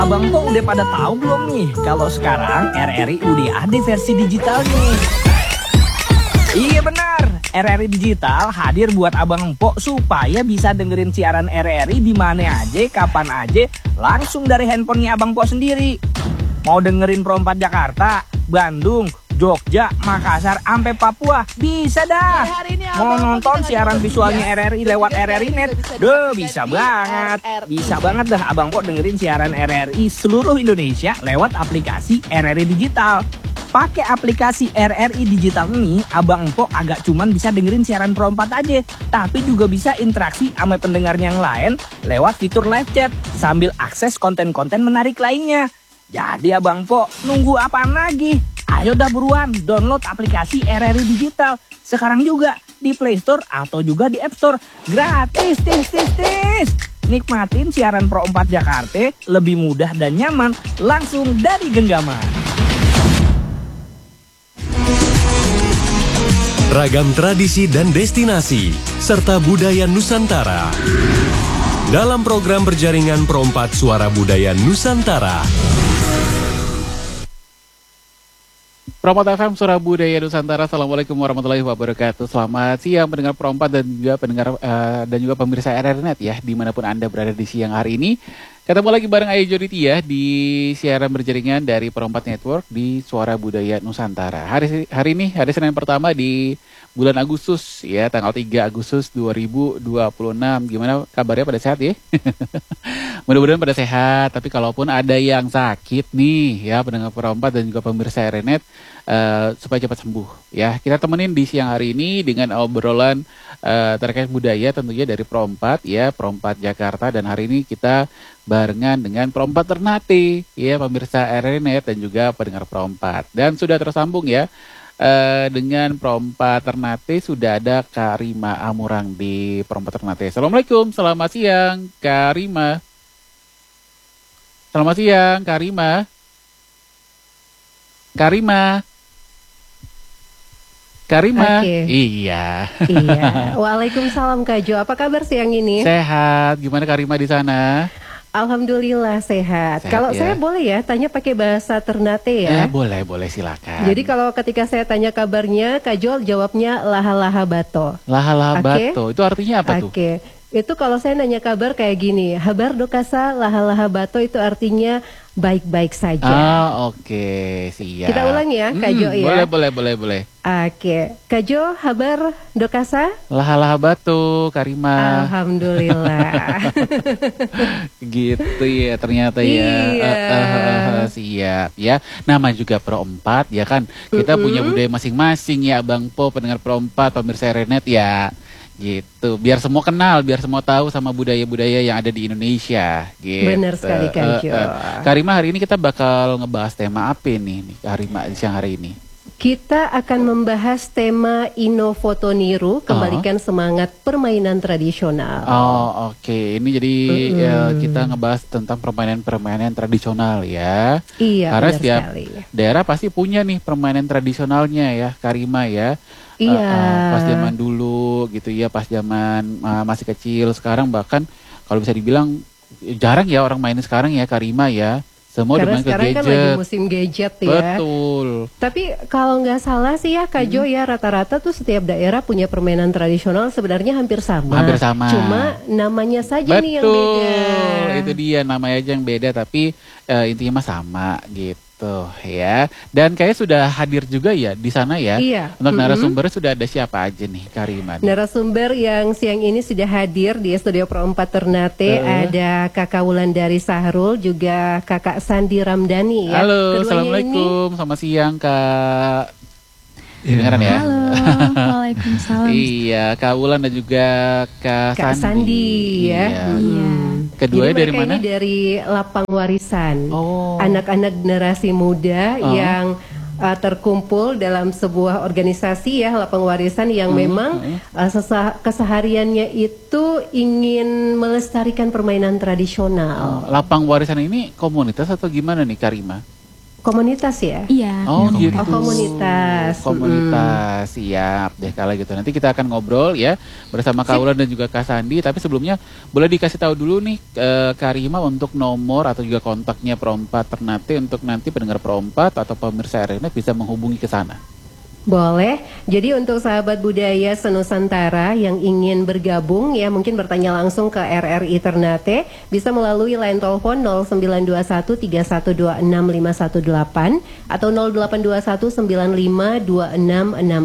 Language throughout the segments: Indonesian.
Abang kok udah pada tahu belum nih kalau sekarang RRI udah ada versi digitalnya? Iya benar, RRI Digital hadir buat Abang Empok supaya bisa dengerin siaran RRI di mana aja, kapan aja, langsung dari handphonenya Abang Empok sendiri. Mau dengerin Pro 4 Jakarta, Bandung, Jogja, Makassar, sampai Papua, bisa dah. Mau nonton siaran visualnya RRI lewat RRI Net, bisa banget. Bisa banget dah Abang Empok dengerin siaran RRI seluruh Indonesia lewat aplikasi RRI Digital. Pakai aplikasi RRI Digital ini, Abang Empok agak cuman bisa dengerin siaran Pro 4 aja, tapi juga bisa interaksi sama pendengarnya yang lain lewat fitur live chat sambil akses konten-konten menarik lainnya. Jadi Abang Empok nunggu apaan lagi? Ayo dah buruan download aplikasi RRI Digital sekarang juga di Play Store atau juga di App Store. Gratis, tis. Nikmatin siaran Pro 4 Jakarta lebih mudah dan nyaman langsung dari genggaman. Ragam tradisi dan destinasi serta budaya Nusantara dalam program berjaringan Pro 4 Suara Budaya Nusantara. Pro 4 FM Suara Budaya Nusantara. Assalamualaikum warahmatullahi wabarakatuh. Selamat siang pendengar Pro 4 dan juga pendengar dan juga pemirsa RRI Net ya, dimanapun Anda berada di siang hari ini. Ketemu lagi bareng Ayu Joditia di siaran berjaringan dari Pro 4 Network di Suara Budaya Nusantara. Hari ini hari Senin pertama di bulan Agustus ya, tanggal 3 Agustus 2026. Gimana kabarnya, pada sehat ya? Mudah-mudahan pada sehat, tapi kalaupun ada yang sakit nih ya pendengar Pro 4 dan juga pemirsa RRI Net, supaya cepat sembuh ya. Kita temenin di siang hari ini dengan obrolan terkait budaya tentunya dari Pro 4 ya, Pro 4 Jakarta, dan hari ini kita barengan dengan Pro 4 Ternate ya, pemirsa RRI Net dan juga pendengar Pro 4. Dan sudah tersambung ya dengan Pro 4 Ternate, sudah ada Kak Rima Amurang di Pro 4 Ternate. Assalamualaikum, selamat siang Kak Rima. Selamat siang Kak Rima. Kak Rima. Karima. Okay. Iya. Waalaikumsalam Kak Jo. Apa kabar siang ini? Sehat. Gimana Karima di sana? Alhamdulillah sehat. Kalau ya? saya boleh ya tanya pakai bahasa Ternate ya? Boleh silakan. Jadi kalau ketika saya tanya kabarnya, Kak Jo jawabnya laha-laha bato. Laha-laha bato. Itu artinya apa tuh? Oke. Itu kalau saya nanya kabar kayak gini, habar dokasa laha-laha bato itu artinya baik-baik saja. Oke, siap. Kita ulang ya, Kak Jo ya. Boleh. Oke, Kak Jo, habar dokasa? Laha-laha bato, Karima. Alhamdulillah. Gitu ya ternyata ya. Iya. Siap ya. Nama juga Pro 4 ya kan. Kita punya budaya masing-masing ya, Bang Po, pendengar Pro 4, pemirsa RRI Net ya. Gitu, biar semua kenal, biar semua tahu sama budaya-budaya yang ada di Indonesia. Gitu. Benar sekali Kak Jo. Karima, hari ini kita bakal ngebahas tema apa nih Karima siang hari ini? Kita akan membahas tema Inofotoniru, kembalikan semangat permainan tradisional. Oke. Ini jadi kita ngebahas tentang permainan-permainan tradisional ya. Iya, karena benar setiap sekali. daerah pasti punya nih permainan tradisionalnya ya, Karima ya. Iya. Pas zaman dulu gitu ya, pas zaman masih kecil. Sekarang bahkan kalau bisa dibilang jarang ya orang main sekarang ya, Karima ya. Semua Karena udah main ke sekarang gadget. kan lagi musim gadget ya. Betul. Tapi kalau nggak salah sih ya Kak Jo ya, rata-rata tuh setiap daerah punya permainan tradisional sebenarnya hampir sama. Hampir sama. Cuma namanya saja nih yang beda. Betul. Itu dia, namanya aja yang beda tapi intinya mah sama gitu ya. Dan kayaknya sudah hadir juga ya di sana ya. Iya. Untuk narasumber sudah ada siapa aja nih Karima? Narasumber yang siang ini sudah hadir di Studio Pro 4 Ternate, ada Kakak Wulandari Sahrul, juga Kakak Sandi Ramdhani ya. Halo, Keduanya assalamualaikum, selamat siang Kak. Dengaran ya? Halo, waalaikumsalam. Iya, Kak Wulan dan juga Kak Sandi ya. Iya. Jadi Keduanya dari mereka mana? ini dari Lapang Warisan. Oh. Anak-anak generasi muda yang terkumpul dalam sebuah organisasi ya, Lapang Warisan, yang memang kesehariannya itu ingin melestarikan permainan tradisional. Lapang Warisan ini komunitas atau gimana nih Karima? Komunitas ya? Iya. Oh Ya, gitu. Oh, komunitas. Komunitas, siap deh kalau gitu. Nanti kita akan ngobrol ya bersama Kak Ulan dan juga Kak Sandi. Tapi sebelumnya boleh dikasih tahu dulu nih Kak Rima untuk nomor atau juga kontaknya Perompat Ternate untuk nanti pendengar Perompat atau pemirsa RRI bisa menghubungi ke sana. Boleh. Jadi untuk sahabat budaya senusantara yang ingin bergabung ya, mungkin bertanya langsung ke RRI Ternate bisa melalui line telepon 0921 3126 518 atau 0821 95 26 66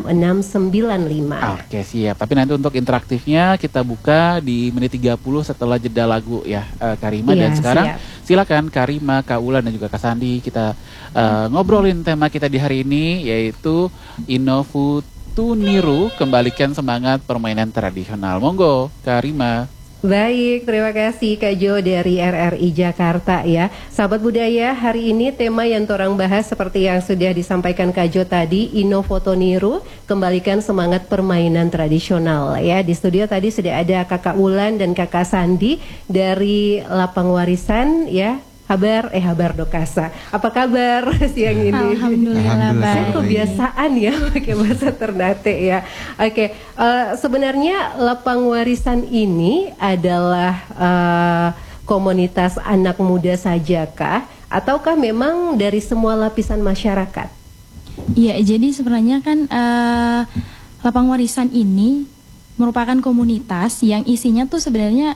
95. Oke, siap. Tapi nanti untuk interaktifnya kita buka di menit 30 setelah jeda lagu ya Kak Rima. Iya, Dan sekarang siap. silakan Kak Rima, Kak Ulan dan juga Kak Sandi kita ngobrolin tema kita di hari ini yaitu Inofutuniru, kembalikan semangat permainan tradisional. Monggo Kak Rima. Baik, terima kasih Kak Jo dari RRI Jakarta ya. Sahabat budaya, hari ini tema yang torang bahas seperti yang sudah disampaikan Kak Jo tadi, Inofutuniru, kembalikan semangat permainan tradisional ya. Di studio tadi sudah ada Kakak Ulan dan Kakak Sandi dari Lapang Warisan ya. Habar Dokasa. Apa kabar siang ini? Alhamdulillah baik. Kebiasaan ya pakai bahasa Ternate ya. Oke, sebenarnya Lapang Warisan ini adalah komunitas anak muda saja kah? Ataukah memang dari semua lapisan masyarakat? Iya, jadi sebenarnya kan Lapang Warisan ini merupakan komunitas yang isinya tuh sebenarnya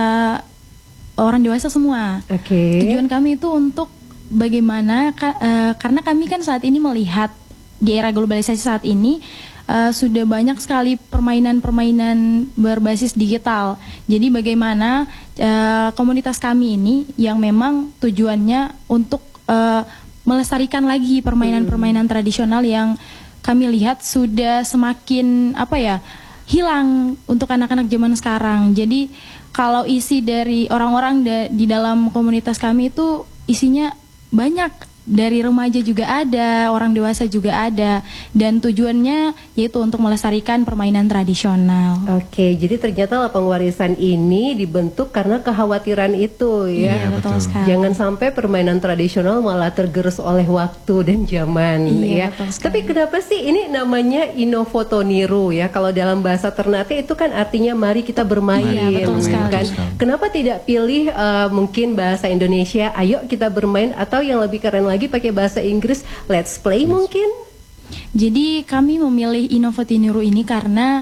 orang dewasa semua. Oke. Tujuan kami itu untuk bagaimana karena kami kan saat ini melihat di era globalisasi saat ini sudah banyak sekali permainan-permainan berbasis digital. Jadi bagaimana komunitas kami ini yang memang tujuannya untuk melestarikan lagi permainan-permainan tradisional yang kami lihat sudah semakin hilang untuk anak-anak zaman sekarang. Jadi kalau isi dari orang-orang di dalam komunitas kami itu isinya banyak, dari remaja juga ada, orang dewasa juga ada, dan tujuannya yaitu untuk melestarikan permainan tradisional. Oke, jadi ternyata Lapang Warisan ini dibentuk karena kekhawatiran itu ya. Iya, betul sekali. Jangan sampai permainan tradisional malah tergerus oleh waktu dan zaman Iya, ya. betul sekali. Tapi kenapa sih ini namanya Inofutuniru ya? Kalau dalam bahasa Ternate itu kan artinya mari kita bermain. Iya, betul sekali. Kan? Kenapa tidak pilih mungkin bahasa Indonesia, ayo kita bermain, atau yang lebih keren lagi pakai bahasa Inggris, let's play mungkin? Jadi kami memilih Inofutuniru ini karena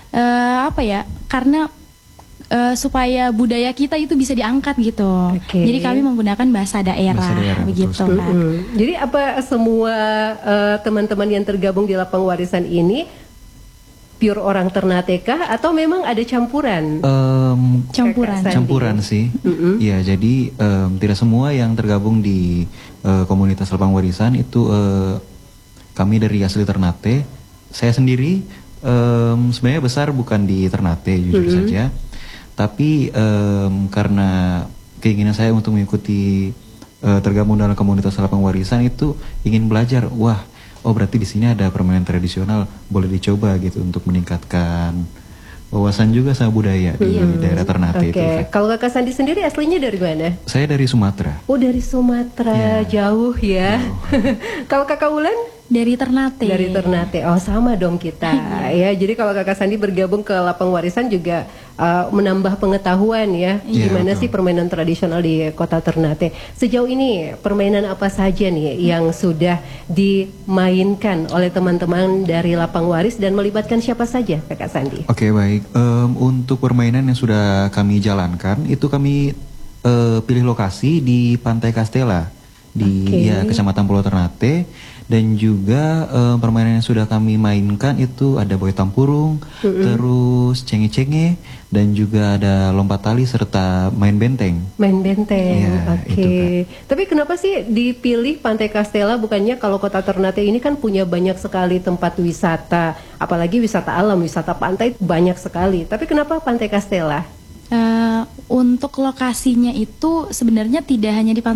karena supaya budaya kita itu bisa diangkat gitu. Oke. Jadi kami menggunakan bahasa daerah, Bahasa daerah, begitu betul kan. Jadi apa semua teman-teman yang tergabung di Lapang Warisan ini pure orang Ternate kah atau memang ada campuran? Campuran. Kakak Campuran sih. Ya, jadi tidak semua yang tergabung di komunitas Lapang Warisan itu kami dari asli Ternate. Saya sendiri sebenarnya besar bukan di Ternate, jujur saja. Tapi karena keinginan saya untuk mengikuti tergabung dalam komunitas Lapang Warisan itu ingin belajar. Wah, oh berarti di sini ada permainan tradisional, boleh dicoba gitu untuk meningkatkan wawasan juga sama budaya di daerah Ternate itu. Oke, kalau Kakak Sandi sendiri aslinya dari mana? Saya dari Sumatera. Oh, dari Sumatera, jauh ya. Kalau Kakak Ulan? Dari Ternate. Dari Ternate. Oh, sama dong kita. Ya, jadi kalau Kakak Sandi bergabung ke Lapang Warisan juga menambah pengetahuan ya, gimana sih permainan tradisional di Kota Ternate. Sejauh ini permainan apa saja nih yang sudah dimainkan oleh teman-teman dari Lapang Waris dan melibatkan siapa saja, Kakak Sandi? Oke, baik. Untuk permainan yang sudah kami jalankan itu kami pilih lokasi di Pantai Castella di Kecamatan Pulau Ternate. Dan juga permainan yang sudah kami mainkan itu ada boy tampurung, terus cenge-cenge, dan juga ada lompat tali serta main benteng. Main benteng, Iya, oke. itu, Tapi kenapa sih dipilih Pantai Castella? Bukannya kalau Kota Ternate ini kan punya banyak sekali tempat wisata, apalagi wisata alam, wisata pantai banyak sekali. Tapi kenapa Pantai Castella? Untuk lokasinya itu sebenarnya tidak hanya di